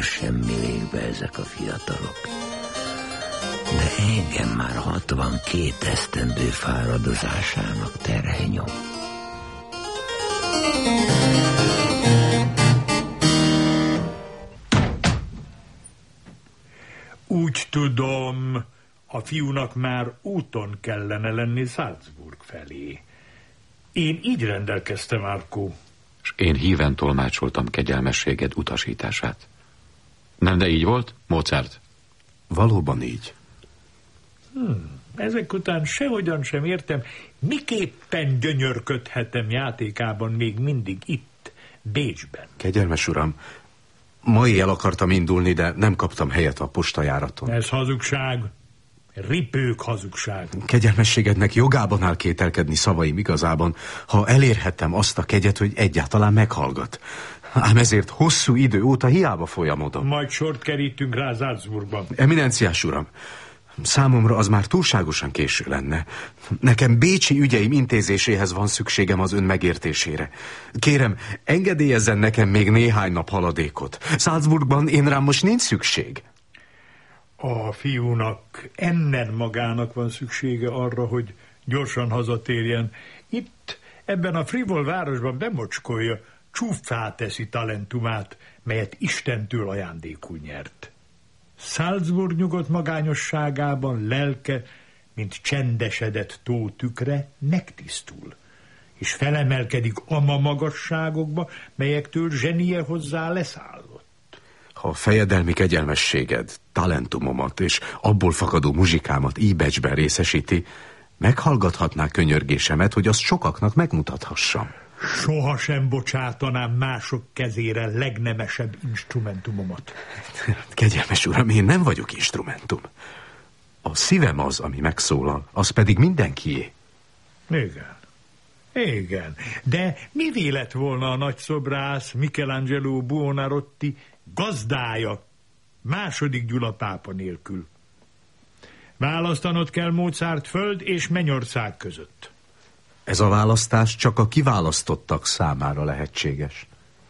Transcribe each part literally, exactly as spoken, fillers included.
semmilékbe ezek a fiatalok. De engem már hatvankét esztendő fáradozásának terhe nyom. Úgy tudom, a fiúnak már úton kellene lenni Salzburg felé. Én így rendelkeztem, Árkó. És én híven tolmácsoltam kegyelmességed utasítását. Nem, de így volt, Mozart? Valóban így. Hmm, ezek után sehogyan sem értem, miképpen gyönyörködhetem játékában még mindig itt, Bécsben. Kegyelmes uram, ma éjjel akartam indulni, de nem kaptam helyet a postajáraton. Ez hazugság. Ripők hazugság. Kegyelmességednek jogában áll kételkedni szavaim igazában, ha elérhettem azt a kegyet, hogy egyáltalán meghallgat. Ám ezért hosszú idő óta hiába folyamodom. Majd sort kerítünk rá Salzburgban. Eminenciás uram, számomra az már túlságosan késő lenne. Nekem bécsi ügyeim intézéséhez van szükségem az ön megértésére. Kérem, engedélyezzen nekem még néhány nap haladékot. Salzburgban én rám most nincs szükség. A fiúnak ennen magának van szüksége arra, hogy gyorsan hazatérjen. Itt, ebben a frivol városban bemocskolja, csúffá teszi talentumát, melyet Istentől ajándékul nyert. Salzburg nyugodt magányosságában lelke, mint csendesedett tó tükre, megtisztul, és felemelkedik ama magasságokba, melyektől zsenie hozzá leszállott. Ha a fejedelmi kegyelmességed talentumomat és abból fakadó muzsikámat íbecsben részesíti, meghallgathatná könyörgésemet, hogy azt sokaknak megmutathassam. Soha sem bocsátanám mások kezére legnemesebb instrumentumomat. Kegyelmes uram, én nem vagyok instrumentum. A szívem az, ami megszólal, az pedig mindenkié. Igen. Igen. De mi lett volna a nagyszobrász Michelangelo Buonarroti gazdája második Gyula pápa nélkül? Választanod kell Mozart föld és Mennyország között. Ez a választás csak a kiválasztottak számára lehetséges.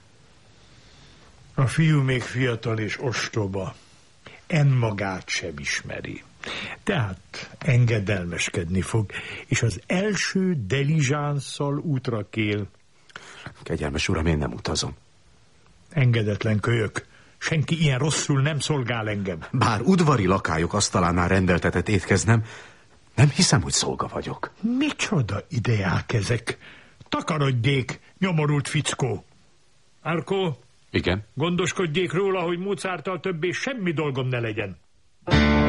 A fiú még fiatal és ostoba. Enmagát sem ismeri. Tehát engedelmeskedni fog, és az első dilizsánsszal útra kél. Kegyelmes uram, én nem utazom. Engedetlen kölyök. Senki ilyen rosszul nem szolgál engem. Bár udvari lakályok asztalánál rendeltetett étkeznem, nem hiszem, hogy szolga vagyok. Micsoda ideák ezek? Takarodjék, nyomorult fickó. Árkó? Igen? Gondoskodjék róla, hogy Mozarttal többé semmi dolgom ne legyen.